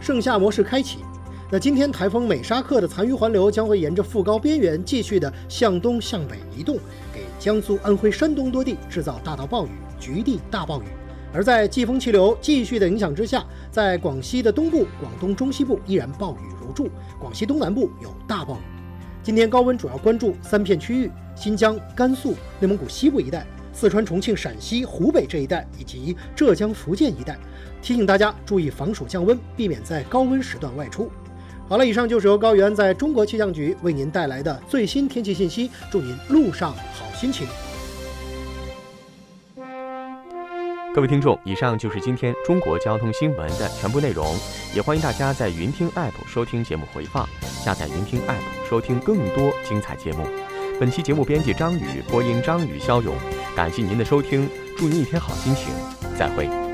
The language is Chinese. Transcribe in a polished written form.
盛夏模式开启。那今天台风美沙克的残余环流将会沿着副高边缘继续的向东向北移动，给江苏、安徽、山东多地制造大到暴雨、局地大暴雨。而在季风气流继续的影响之下，在广西的东部、广东中西部依然暴雨如注，广西东南部有大暴雨。今天高温主要关注3片区域：新疆、甘肃、内蒙古西部一带、四川、重庆、陕西、湖北这一带以及浙江、福建一带。提醒大家注意防暑降温，避免在高温时段外出。好了，以上就是由高原在中国气象局为您带来的最新天气信息，祝您路上好心情。 各位听众，以上就是今天中国交通新闻的全部内容，也欢迎大家在云听 App 收听节目回放，下载云听 App 收听更多精彩节目。本期节目编辑张宇，播音张宇、肖勇，感谢您的收听，祝您一天好心情，再会。